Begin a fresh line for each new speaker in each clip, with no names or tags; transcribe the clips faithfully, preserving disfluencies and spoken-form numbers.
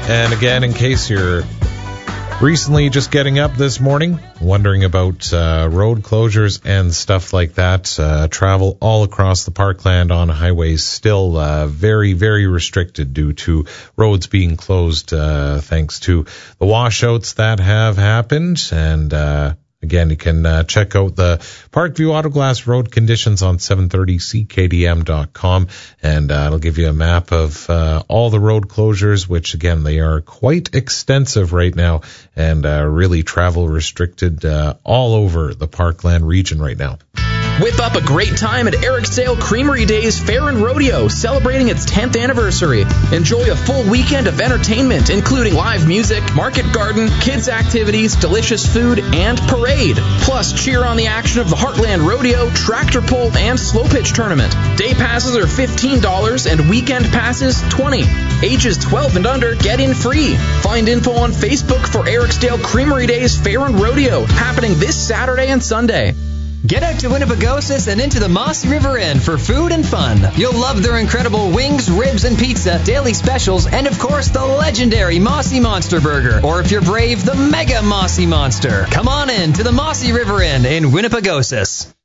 And again, in case you're recently just getting up this morning, wondering about uh, road closures and stuff like that, uh, travel all across the Parkland on highways still uh, very, very restricted due to roads being closed uh, thanks to the washouts that have happened. And uh, again, you can uh, check out the Parkview Autoglass road conditions on seven thirty C K D M dot com, and uh, it'll give you a map of uh, all the road closures, which, again, they are quite extensive right now and uh, really travel restricted uh, all over the Parkland region right now.
Whip up a great time at Ericsdale Creamery Days Fair and Rodeo, celebrating its tenth anniversary. Enjoy a full weekend of entertainment, including live music, market garden, kids activities, delicious food, and parade. Plus, cheer on the action of the Heartland Rodeo, tractor pull, and slow pitch tournament. Day passes are fifteen dollars and weekend passes twenty dollars. Ages twelve and under get in free. Find info on Facebook for Ericsdale Creamery Days Fair and Rodeo, happening this Saturday and Sunday.
Get out to Winnipegosis and into the Mossy River Inn for food and fun. You'll love their incredible wings, ribs, and pizza, daily specials, and of course the legendary Mossy Monster Burger. Or if you're brave, the Mega Mossy Monster. Come on in to the Mossy River Inn in Winnipegosis.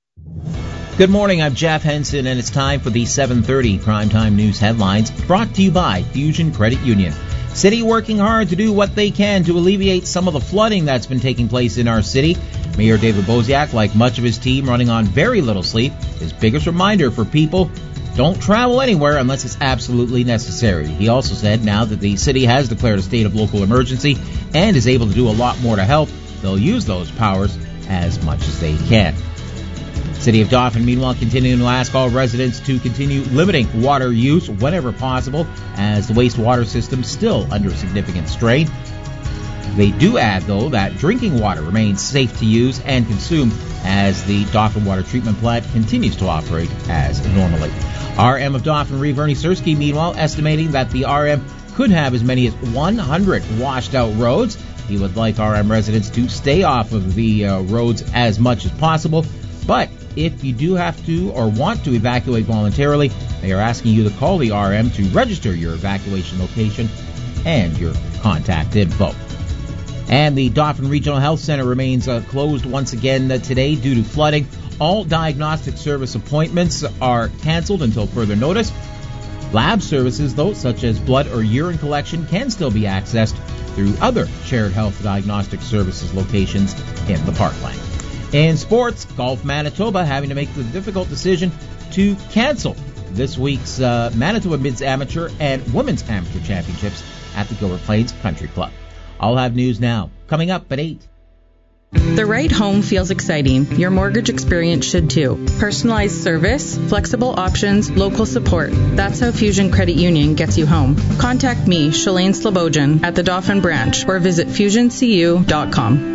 Good morning, I'm Jeff Henson, and it's time for the seven thirty Primetime News headlines, brought to you by Fusion Credit Union. City working hard to do what they can to alleviate some of the flooding that's been taking place in our city. Mayor David Boziak, like much of his team, running on very little sleep. His biggest reminder for people, don't travel anywhere unless it's absolutely necessary. He also said now that the city has declared a state of local emergency and is able to do a lot more to help, they'll use those powers as much as they can. City of Dauphin, meanwhile, continuing to ask all residents to continue limiting water use whenever possible, as the wastewater system still under significant strain. They do add, though, that drinking water remains safe to use and consume as the Dauphin Water Treatment Plant continues to operate as normally. R M of Dauphin, Reeve Ernie Sersky, meanwhile, estimating that the R M could have as many as one hundred washed-out roads. He would like R M residents to stay off of the uh, roads as much as possible, but if you do have to or want to evacuate voluntarily, they are asking you to call the R M to register your evacuation location and your contact info. And the Dauphin Regional Health Center remains uh, closed once again uh, today due to flooding. All diagnostic service appointments are canceled until further notice. Lab services, though, such as blood or urine collection, can still be accessed through other shared health diagnostic services locations in the Parkland. In sports, Golf Manitoba having to make the difficult decision to cancel this week's uh, Manitoba Men's Amateur and Women's Amateur Championships at the Gilbert Plains Country Club. I'll have news now, coming up at eight.
The right home feels exciting. Your mortgage experience should too. Personalized service, flexible options, local support. That's how Fusion Credit Union gets you home. Contact me, Shalane Slobodjan, at the Dauphin branch or visit fusion c u dot com.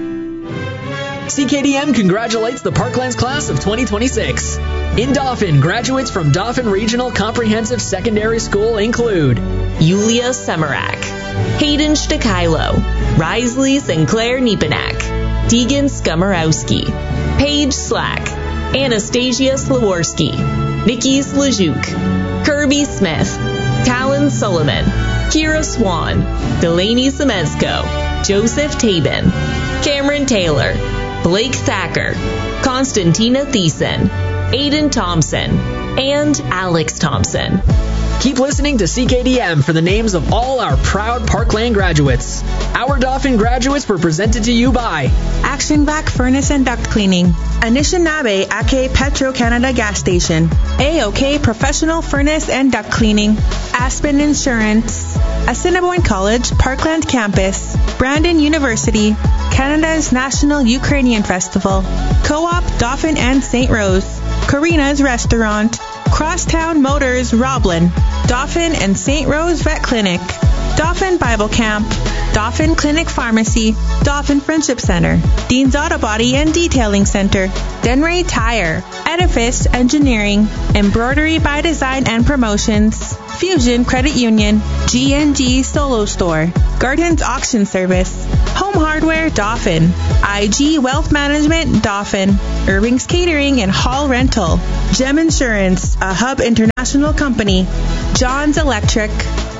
C K D M congratulates the Parklands class of twenty twenty-six. In Dauphin, graduates from Dauphin Regional Comprehensive Secondary School include
Yulia Semarak, Hayden Stakilo, Risley Sinclair Niepanak, Deegan Skumorowski, Paige Slack, Anastasia Slaworski, Nikki Slajuk, Kirby Smith, Talon Sullivan, Kira Swan, Delaney Semezko, Joseph Tabin, Cameron Taylor, Blake Thacker, Constantina Thiessen, Aiden Thompson, and Alex Thompson.
Keep listening to C K D M for the names of all our proud Parkland graduates. Our Dauphin graduates were presented to you by
Action Vac Furnace and Duct Cleaning, Anishinaabe Ake Petro-Canada Gas Station, A O K Professional Furnace and Duct Cleaning, Aspen Insurance, Assiniboine College Parkland Campus, Brandon University, Canada's National Ukrainian Festival, Co-op Dauphin and Saint Rose, Karina's Restaurant, Crosstown Motors Roblin, Dauphin and Saint Rose Vet Clinic, Dauphin Bible Camp, Dauphin Clinic Pharmacy, Dauphin Friendship Center, Dean's Auto Body and Detailing Center, Denray Tire, Edifice Engineering, Embroidery by Design and Promotions, Fusion Credit Union, G and G Solo Store, Gardens Auction Service, Home Hardware Dauphin, I G Wealth Management Dauphin, Irving's Catering and Hall Rental, Gem Insurance, a Hub International Company, John's Electric,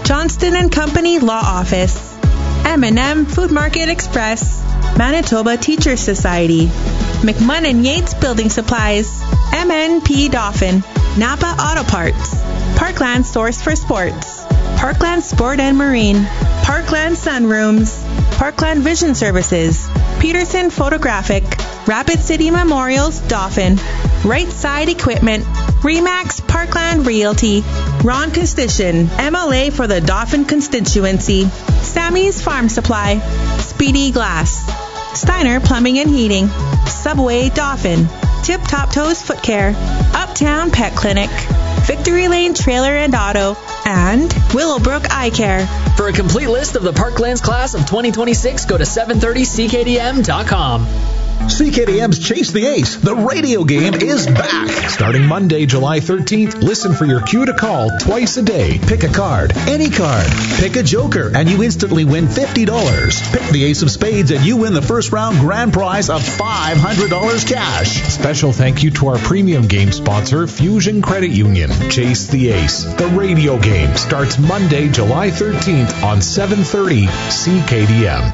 Johnston and Company Law Office, M and M Food Market Express, Manitoba Teachers Society, McMunn and Yates Building Supplies, M N P Dauphin, Napa Auto Parts, Parkland Source for Sports, Parkland Sport and Marine, Parkland Sunrooms, Parkland Vision Services, Peterson Photographic, Rapid City Memorials Dauphin, Right Side Equipment, Remax Parkland Realty, Ron Constition, M L A for the Dauphin constituency, Sammy's Farm Supply, Speedy Glass, Steiner Plumbing and Heating, Subway Dauphin, Tip Top Toes Foot Care, Uptown Pet Clinic, Victory Lane Trailer and Auto, and Willowbrook Eye Care.
For a complete list of the Parklands class of twenty twenty-six, go to seven thirty C K D M dot com.
C K D M's Chase the Ace, the radio game, is back. Starting Monday, July thirteenth, listen for your cue to call twice a day. Pick a card, any card. Pick a joker, and you instantly win fifty dollars. Pick the Ace of Spades, and you win the first round grand prize of five hundred dollars cash.
Special thank you to our premium game sponsor, Fusion Credit Union. Chase the Ace, the radio game, starts Monday, July thirteenth on seven thirty C K D M.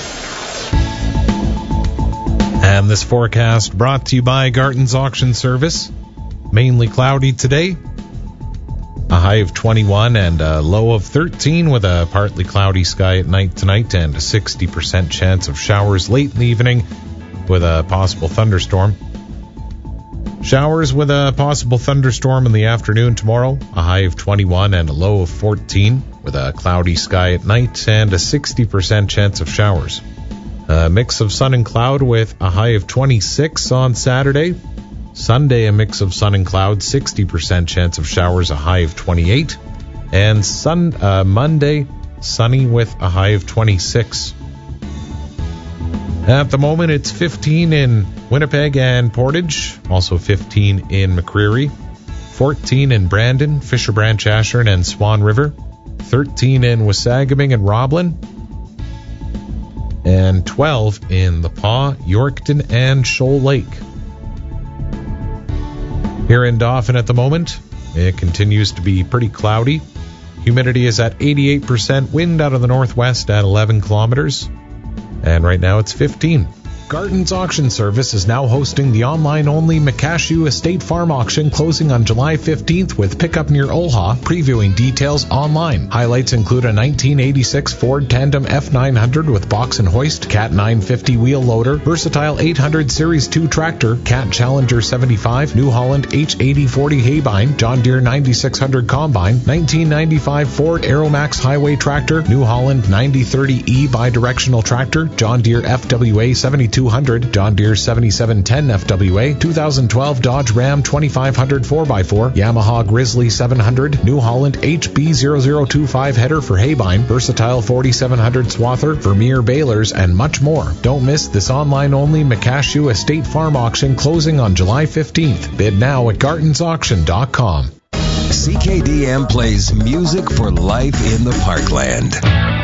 And this forecast brought to you by Garton's Auction Service. Mainly cloudy today. A high of twenty-one and a low of thirteen with a partly cloudy sky at night tonight and a sixty percent chance of showers late in the evening with a possible thunderstorm. Showers with a possible thunderstorm in the afternoon tomorrow. A high of twenty-one and a low of fourteen with a cloudy sky at night and a sixty percent chance of showers. A mix of sun and cloud with a high of twenty-six on Saturday. Sunday, a mix of sun and cloud, sixty percent chance of showers, a high of twenty-eight. And sun, uh, Monday, sunny with a high of twenty-six. At the moment, it's fifteen in Winnipeg and Portage, also fifteen in McCreary, fourteen in Brandon, Fisher Branch, Ashern, and Swan River, thirteen in Wasagaming and Roblin, and twelve in the Paw, Yorkton, and Shoal Lake. Here in Dauphin at the moment, it continues to be pretty cloudy. Humidity is at eighty-eight percent, wind out of the northwest at eleven kilometers, and right now it's fifteen. Garton's Auction Service is now hosting the online-only McCashew Estate Farm Auction closing on July fifteenth with pickup near Olha, previewing details online. Highlights include a nineteen eighty-six Ford Tandem F nine hundred with box and hoist, Cat nine fifty wheel loader, versatile eight hundred Series two tractor, Cat Challenger seventy-five, New Holland H eighty forty haybine, John Deere ninety-six hundred combine, nineteen ninety-five Ford Aeromax highway tractor, New Holland ninety thirty E bidirectional tractor, John Deere F W A seventy-two hundred, John Deere seventy-seven ten F W A, two thousand twelve Dodge Ram twenty-five hundred four by four, Yamaha Grizzly seven hundred, New Holland H B zero zero two five header for haybine, versatile forty-seven hundred swather, Vermeer balers, and much more. Don't miss this online-only McCashew Estate Farm Auction closing on July fifteenth. Bid now at gartons auction dot com.
C K D M plays music for life in the Parkland.